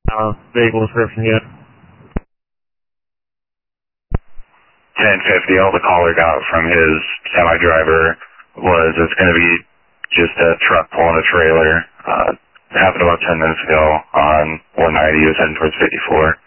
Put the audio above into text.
Vehicle description yet? 1050, all the caller got from his semi-driver was it's going to be just a truck pulling a trailer. It happened about 10 minutes ago on 190. He was heading towards 54.